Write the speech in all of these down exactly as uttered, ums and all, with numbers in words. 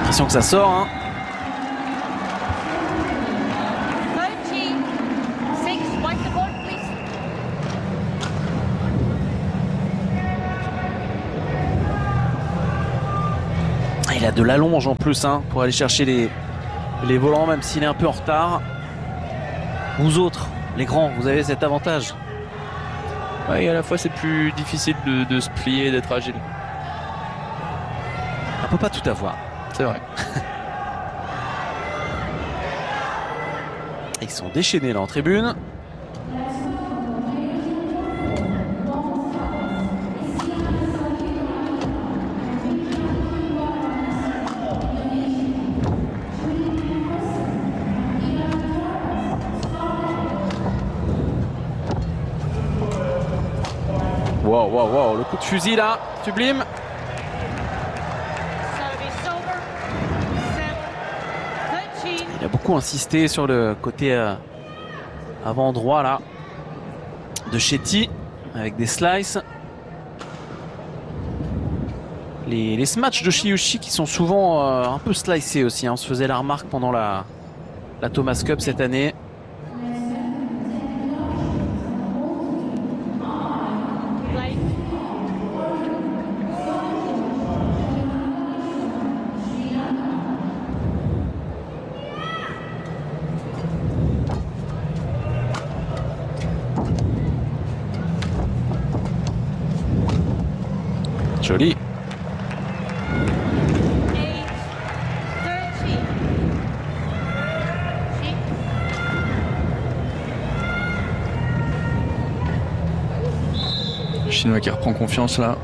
l'impression que ça sort, hein. Il a de l'allonge en plus, hein, pour aller chercher les, les volants, même s'il est un peu en retard. Vous autres, les grands, vous avez cet avantage. Ouais, et à la fois c'est plus difficile de, de se plier, d'être agile. On peut pas tout avoir. C'est vrai. Ils sont déchaînés là en tribune. Wow, wow, wow, le coup de fusil là, sublime. Il a beaucoup insisté sur le côté euh, avant droit là de Chetty avec des slices. Les, les smatchs de Chiyoshi qui sont souvent euh, un peu slicés aussi, hein. On se faisait la remarque pendant la, la Thomas Cup cette année. Joli. Le Chinois qui reprend confiance là.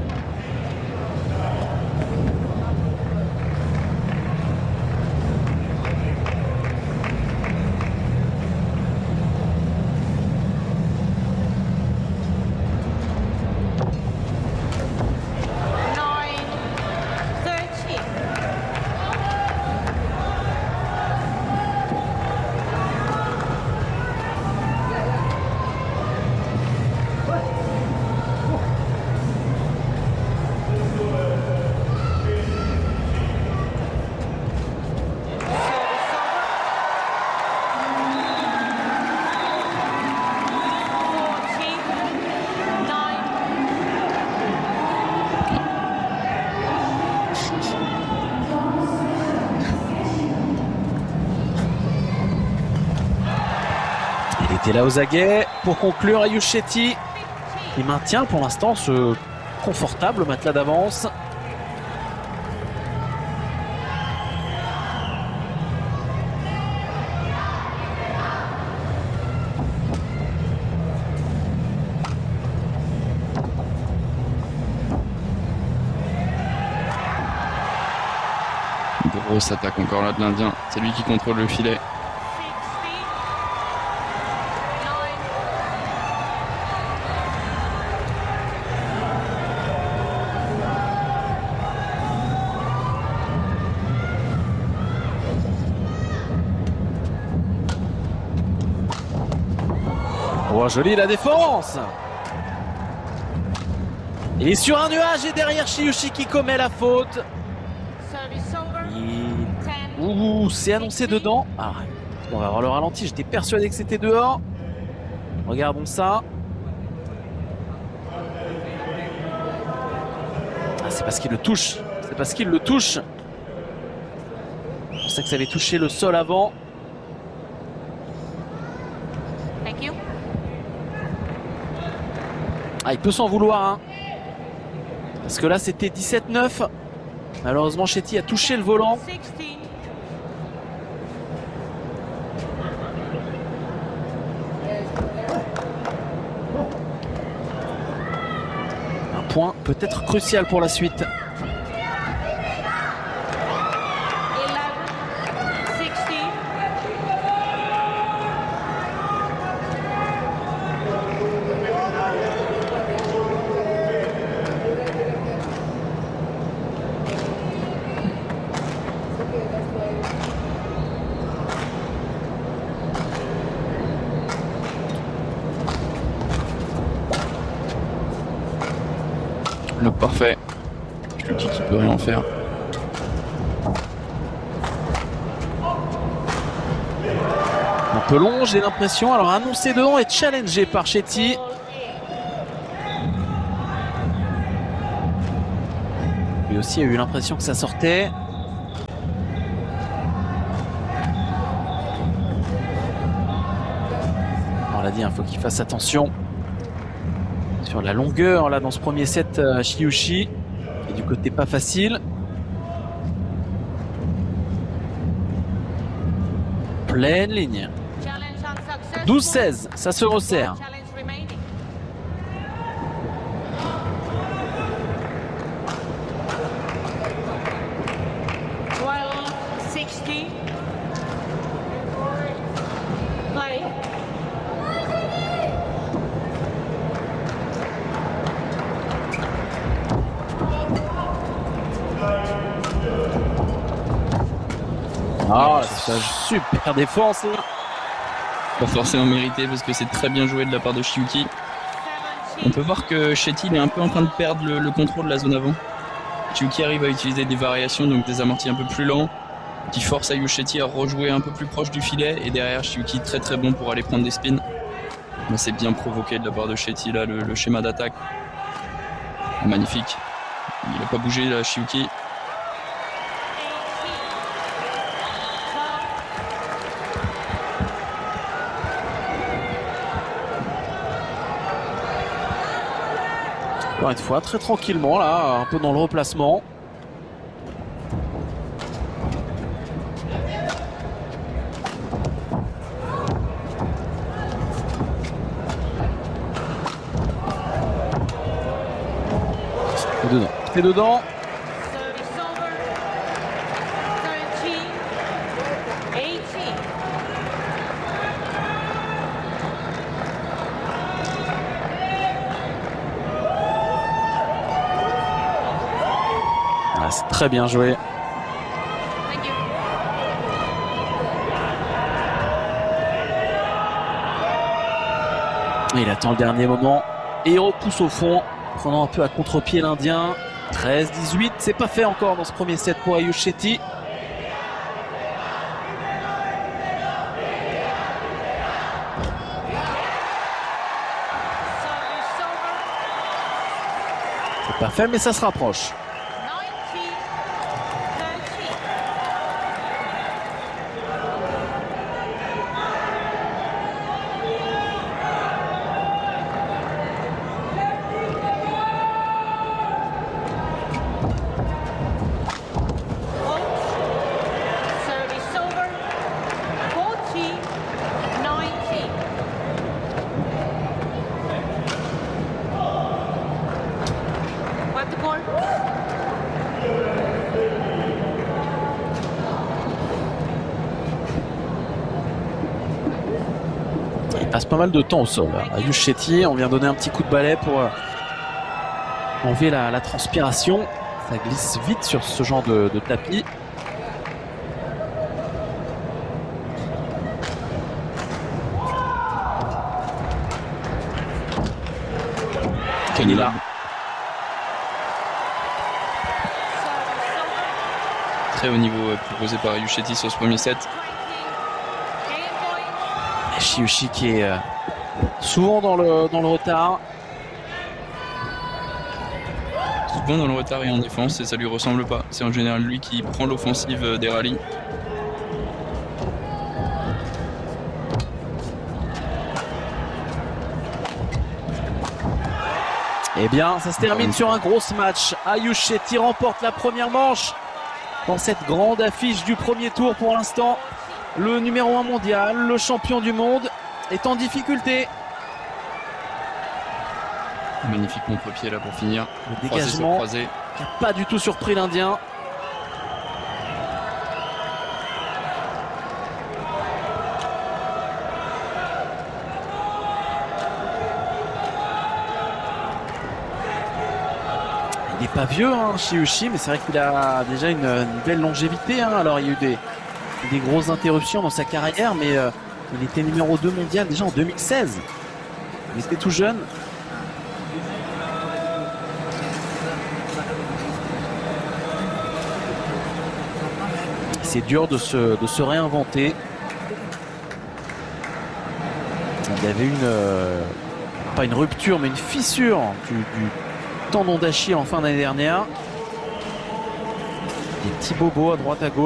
Il était là aux aguets pour conclure. Ayush Chetty qui maintient pour l'instant ce confortable matelas d'avance. Grosse attaque encore là de l'Indien. C'est lui qui contrôle le filet. Oh, joli la défense. Il est sur un nuage et derrière Chiyoshi qui commet la faute. Il... Ouh, c'est annoncé dedans. Ah, on va voir le ralenti. J'étais persuadé que c'était dehors. Regardons ça. Ah, c'est parce qu'il le touche. C'est parce qu'il le touche. Je pensais que ça avait touché le sol avant. Ah, il peut s'en vouloir, hein. Parce que là, c'était dix-sept neuf. Malheureusement, Chetty a touché le volant. Un point peut-être crucial pour la suite. Le parfait. Je lui dis qu'il peut rien en faire. Un peu long, j'ai l'impression. Alors annoncé devant et challengé par Chetty. Lui aussi a eu l'impression que ça sortait. On l'a dit, il hein, faut qu'il fasse attention sur la longueur là dans ce premier set. euh, Chiuchi et du côté pas facile. Pleine ligne. douze seize, ça se resserre. Ah, c'est super défense là. Pas forcément mérité parce que c'est très bien joué de la part de Chiuki. On peut voir que Chetty est un peu en train de perdre le, le contrôle de la zone avant. Chiuki arrive à utiliser des variations, donc des amortis un peu plus lents, qui forcent Ayush Chetty à rejouer un peu plus proche du filet. Et derrière, Chiuki très très bon pour aller prendre des spins. Mais c'est bien provoqué de la part de Chetty là, le, le schéma d'attaque. Magnifique. Il n'a pas bougé là, Chiuki. Encore une fois, très tranquillement là, un peu dans le replacement. C'est dedans. C'est dedans. Ah, c'est très bien joué. Il attend le dernier moment et il repousse au fond, prenant un peu à contre-pied l'Indien. treize dix-huit, c'est pas fait encore dans ce premier set pour Ayush Chetty. C'est pas fait mais ça se rapproche. Il passe pas mal de temps au sol. Ayush Chetty, on vient donner un petit coup de balai pour euh, enlever la, la transpiration. Ça glisse vite sur ce genre de, de tapis. Kanila. Très haut niveau euh, proposé par Ayush Chetty sur ce premier set. Chiuchi qui est euh, souvent dans le, dans le retard. Souvent dans le retard et en défense, et ça lui ressemble pas. C'est en général lui qui prend l'offensive des rallyes. Eh bien, ça se termine sur un gros match. Ayush Chetty remporte la première manche dans cette grande affiche du premier tour pour l'instant. Le numéro un mondial, le champion du monde, est en difficulté. Magnifique contre-pied là pour finir. Le dégagement qui n'a pas du tout surpris l'Indien. Il n'est pas vieux, hein, Chiuchi, mais c'est vrai qu'il a déjà une, une belle longévité. Hein. Alors, il y a eu des, des grosses interruptions dans sa carrière, mais euh, il était numéro deux mondial déjà en deux mille seize. Il était tout jeune. C'est dur de se, de se réinventer. il y avait une, euh, pas une rupture, mais une fissure du, du tendon d'Achille en fin d'année dernière. Des petits bobos à droite à gauche.